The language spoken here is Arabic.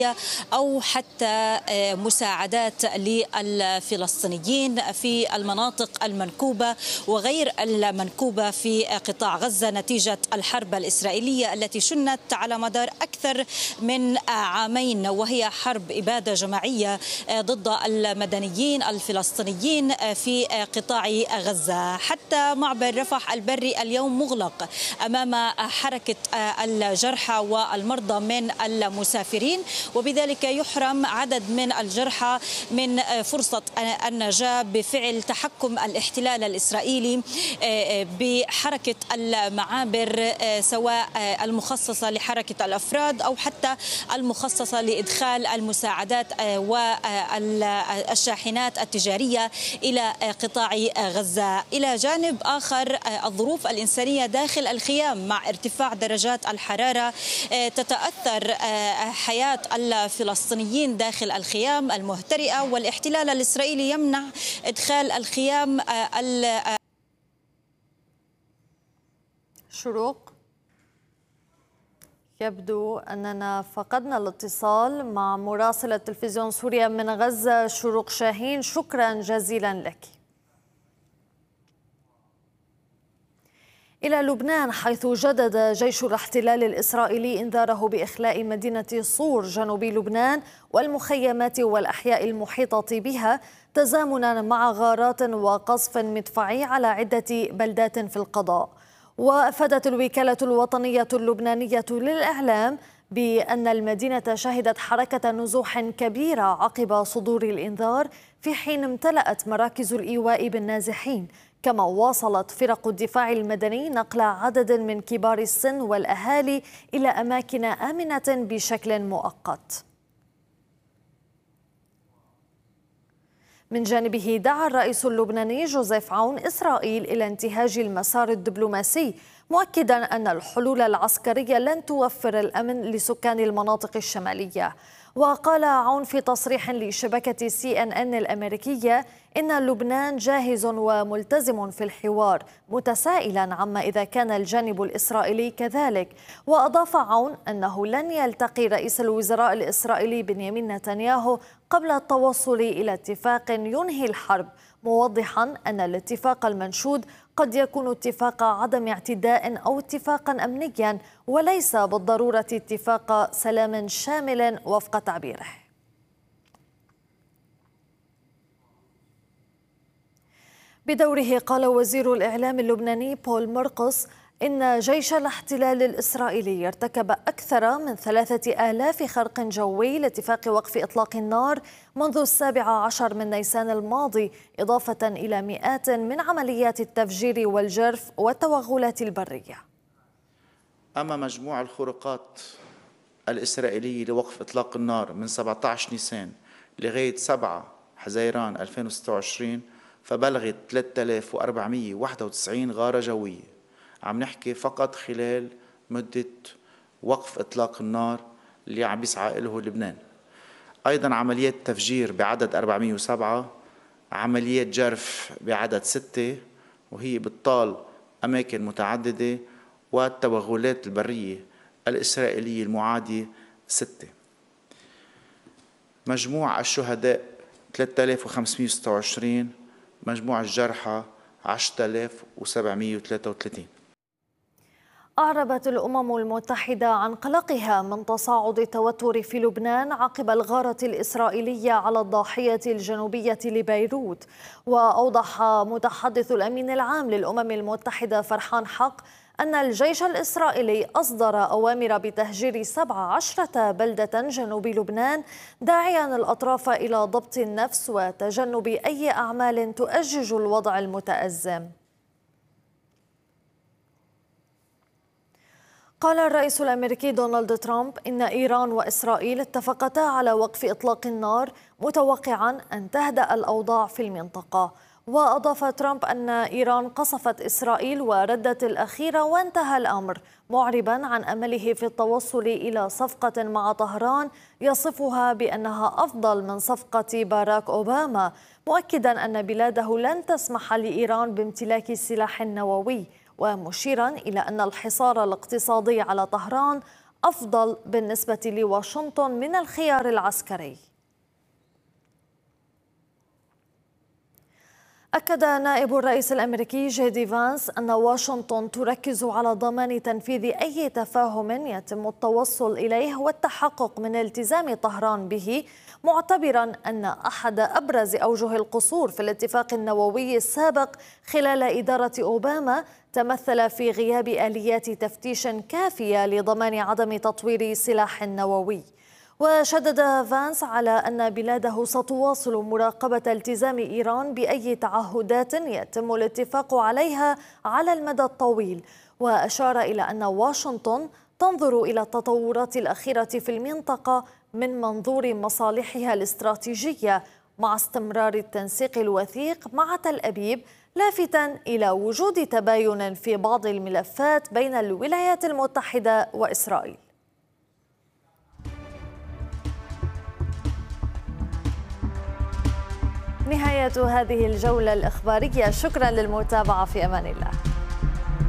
أو حتى مساعدات للفلسطينيين في المناطق المنكوبة وغير المنكوبة في قطاع غزة نتيجة الحرب الإسرائيلية التي شنت على مدار أكثر من عامين، وهي حرب إبادة جماعية ضد المدنيين الفلسطينيين في قطاع غزة. حتى معبر رفح البري اليوم مغلق أمام حركة الجرحى والمرضى من المسافرين، وبذلك يحرم عدد من الجرحى من فرصة النجاة بفعل تحكم الاحتلال الإسرائيلي بحركة المعابر سواء المخصصة لحركة الأفراد أو حتى المخصصة لإدخال المساعدات والشاحنات التجارية إلى قطاع غزة. إلى جانب آخر الظروف الإنسانية داخل الخيام مع ارتفاع درجات الحرارة تتأثر حياة الفلسطينيين داخل الخيام المهترئة، والاحتلال الإسرائيلي يمنع إدخال الخيام. شروق، يبدو أننا فقدنا الاتصال مع مراسلة تلفزيون سوريا من غزة شروق شاهين، شكرا جزيلا لك. إلى لبنان، حيث جدد جيش الاحتلال الإسرائيلي إنذاره بإخلاء مدينة صور جنوب لبنان والمخيمات والأحياء المحيطة بها، تزامنا مع غارات وقصف مدفعي على عدة بلدات في القضاء. وأفادت الوكالة الوطنية اللبنانية للإعلام بأن المدينة شهدت حركة نزوح كبيرة عقب صدور الإنذار، في حين امتلأت مراكز الإيواء بالنازحين. كما واصلت فرق الدفاع المدني نقل عدد من كبار السن والأهالي إلى أماكن آمنة بشكل مؤقت. من جانبه دعا الرئيس اللبناني جوزيف عون إسرائيل إلى انتهاج المسار الدبلوماسي، مؤكدا أن الحلول العسكرية لن توفر الأمن لسكان المناطق الشمالية. وقال عون في تصريح لشبكة CNN الأمريكية إن لبنان جاهز وملتزم في الحوار، متسائلا عما إذا كان الجانب الإسرائيلي كذلك. وأضاف عون أنه لن يلتقي رئيس الوزراء الإسرائيلي بنيامين نتنياهو قبل التوصل إلى اتفاق ينهي الحرب، موضحا أن الاتفاق المنشود قد يكون اتفاق عدم اعتداء أو اتفاقا أمنيا، وليس بالضرورة اتفاق سلام شامل وفق تعبيره. بدوره قال وزير الإعلام اللبناني بول مرقس إن جيش الاحتلال الإسرائيلي ارتكب أكثر من 3000 خرق جوي لاتفاق وقف إطلاق النار منذ 17 من نيسان الماضي، إضافة إلى مئات من عمليات التفجير والجرف والتوغلات البرية. أما مجموع الخروقات الإسرائيلية لوقف إطلاق النار من 17 نيسان لغاية 7 حزيران 2026 فبلغت 3491 غارة جوية. عم نحكي فقط خلال مدة وقف إطلاق النار اللي عم يسعى له لبنان. أيضا عمليات تفجير بعدد 407، عمليات جرف بعدد 6 وهي بتطال أماكن متعددة، والتوغلات البرية الإسرائيلية المعادية 6. مجموع الشهداء 3526، مجموع الجرحى 10733. أعربت الأمم المتحدة عن قلقها من تصاعد التوتر في لبنان عقب الغارة الإسرائيلية على الضاحية الجنوبية لبيروت. وأوضح متحدث الأمين العام للأمم المتحدة فرحان حق أن الجيش الإسرائيلي أصدر أوامر بتهجير 17 بلدة جنوب لبنان، داعيا الأطراف إلى ضبط النفس وتجنب أي أعمال تؤجج الوضع المتأزم. قال الرئيس الأمريكي دونالد ترامب إن إيران وإسرائيل اتفقتا على وقف إطلاق النار، متوقعا أن تهدأ الأوضاع في المنطقة. وأضاف ترامب أن إيران قصفت إسرائيل وردت الأخيرة وانتهى الأمر، معربا عن أمله في التوصل إلى صفقة مع طهران يصفها بأنها أفضل من صفقة باراك أوباما، مؤكدا أن بلاده لن تسمح لإيران بامتلاك سلاح نووي، ومشيرا إلى أن الحصار الاقتصادي على طهران أفضل بالنسبة لواشنطن من الخيار العسكري. أكد نائب الرئيس الأمريكي جي دي فانس أن واشنطن تركز على ضمان تنفيذ أي تفاهم يتم التوصل إليه والتحقق من التزام طهران به، معتبرا أن أحد أبرز أوجه القصور في الاتفاق النووي السابق خلال إدارة أوباما تمثل في غياب آليات تفتيش كافية لضمان عدم تطوير سلاح نووي. وشدد فانس على أن بلاده ستواصل مراقبة التزام إيران بأي تعهدات يتم الاتفاق عليها على المدى الطويل، وأشار إلى أن واشنطن تنظر إلى التطورات الأخيرة في المنطقة من منظور مصالحها الاستراتيجية مع استمرار التنسيق الوثيق مع تل أبيب، لافتا إلى وجود تباين في بعض الملفات بين الولايات المتحدة وإسرائيل. نهاية هذه الجولة الإخبارية، شكرا للمتابعة، في أمان الله.